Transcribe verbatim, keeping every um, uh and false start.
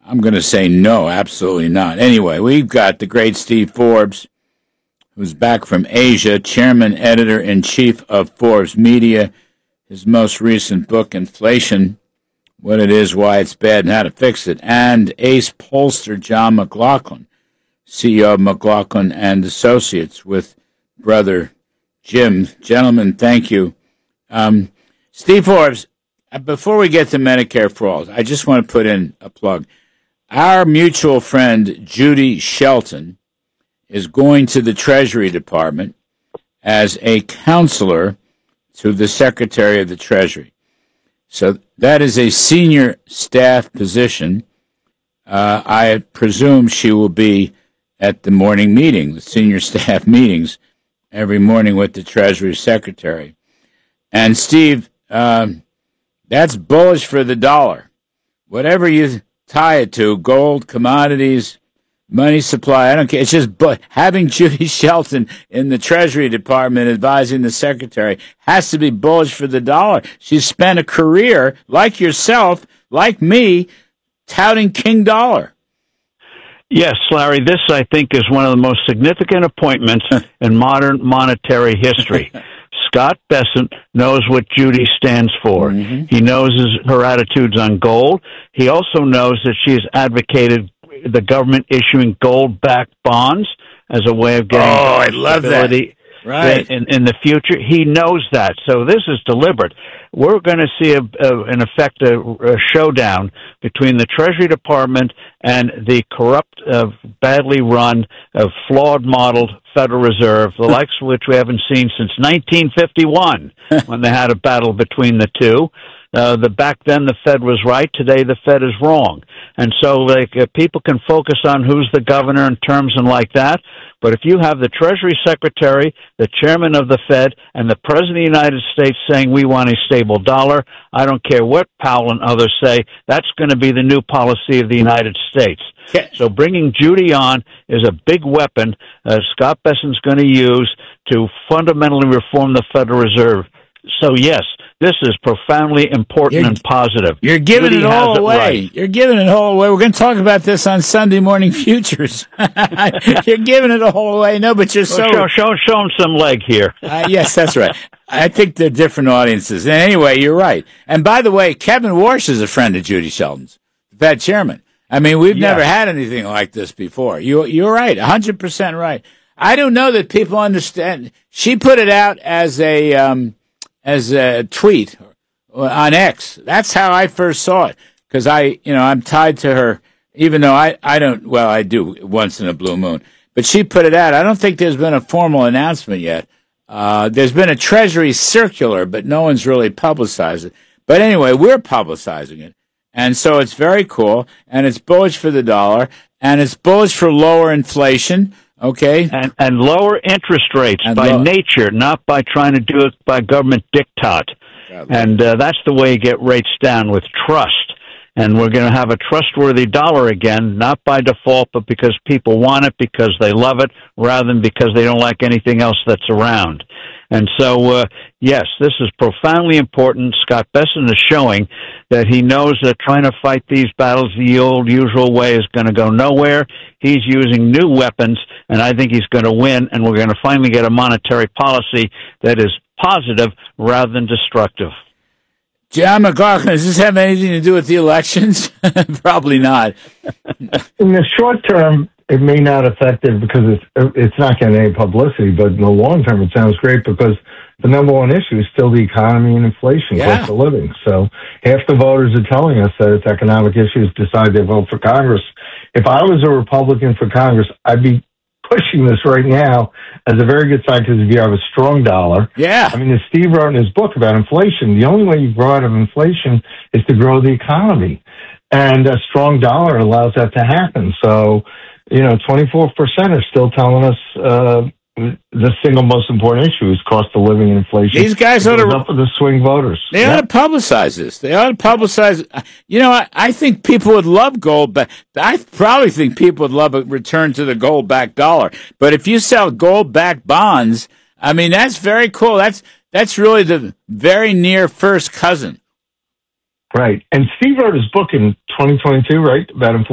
I'm going to say no, absolutely not. Anyway, we've got the great Steve Forbes, who's back from Asia, chairman, editor-in-chief of Forbes Media. His most recent book, Inflation, What It Is, Why It's Bad, and How to Fix It. And ace pollster John McLaughlin, C E O of McLaughlin and Associates, with brother Jim. Gentlemen, thank you. Um, Steve Forbes, before we get to Medicare for All, I just want to put in a plug. Our mutual friend, Judy Shelton, is going to the Treasury Department as a counselor to the Secretary of the Treasury. So that is a senior staff position. Uh, I presume she will be at the morning meeting, the senior staff meetings, every morning with the Treasury Secretary. And, Steve, um, that's bullish for the dollar. Whatever you tie it to, gold, commodities, money supply, I don't care. It's just but having Judy Shelton in the Treasury Department advising the Secretary has to be bullish for the dollar. She's spent a career, like yourself, like me, touting King Dollar. Yes, Larry, this, I think, is one of the most significant appointments in modern monetary history. Scott Bessent knows what Judy stands for. Mm-hmm. He knows his, her attitudes on gold. He also knows that she has advocated the government issuing gold-backed bonds as a way of getting oh, I love that. Right. In, in the future. He knows that. So this is deliberate. We're going to see, a, a, in effect, a, a showdown between the Treasury Department and the corrupt, uh, badly run, uh, flawed-modeled Federal Reserve, the likes of which we haven't seen since nineteen fifty-one, when they had a battle between the two. Uh, the back then the Fed was right. Today the Fed is wrong. And so like uh, people can focus on who's the governor in terms and like that. But if you have the Treasury Secretary, the chairman of the Fed, and the President of the United States saying we want a stable dollar, I don't care what Powell and others say, that's going to be the new policy of the United States. Okay. So bringing Judy on is a big weapon uh, Scott Bessent's going to use to fundamentally reform the Federal Reserve. So, yes, this is profoundly important you're, and positive. You're giving Judy it all it away. Right. You're giving it all away. We're going to talk about this on Sunday Morning Futures. You're giving it all away. No, but you're so... Well, show, show, show them some leg here. uh, yes, that's right. I think they're different audiences. And anyway, you're right. And by the way, Kevin Warsh is a friend of Judy Shelton's, the Fed chairman. I mean, we've yeah. never had anything like this before. You, you're right, one hundred percent right. I don't know that people understand. She put it out as a... Um, as a tweet on X. That's how I first saw it, because I, you know, I'm tied to her, even though I, I don't, well, I do once in a blue moon. But she put it out. I don't think there's been a formal announcement yet. Uh, there's been a Treasury circular, but no one's really publicized it. But anyway, we're publicizing it. And so it's very cool, and it's bullish for the dollar, and it's bullish for lower inflation. Okay. And, and lower interest rates and by lo- nature, not by trying to do it by government diktat. And uh, that's the way you get rates down, with trust. And we're going to have a trustworthy dollar again, not by default, but because people want it, because they love it, rather than because they don't like anything else that's around. And so, uh, yes, this is profoundly important. Scott Bessent is showing that he knows that trying to fight these battles the old usual way is going to go nowhere. He's using new weapons, and I think he's going to win, and we're going to finally get a monetary policy that is positive rather than destructive. John McLaughlin, does this have anything to do with the elections? Probably not. In the short term, it may not affect it because it's it's not getting any publicity, but in the long term, it sounds great because the number one issue is still the economy and inflation, yeah. cost of living. So half the voters are telling us that it's economic issues decide they vote for Congress. If I was a Republican for Congress, I'd be pushing this right now as a very good sign, because if you have a strong dollar, yeah. I mean, as Steve wrote in his book about inflation, the only way you grow out of inflation is to grow the economy, and a strong dollar allows that to happen. So, you know, twenty-four percent are still telling us uh, the single most important issue is cost of living and inflation. These guys ought to up with the swing voters. They yep. ought to publicize this. They ought to publicize. You know, I, I think people would love gold, but I probably think people would love a return to the gold-backed dollar. But if you sell gold-backed bonds, I mean, that's very cool. That's that's really the very near first cousin. Right. And Steve wrote his book in twenty twenty-two, right, about inflation.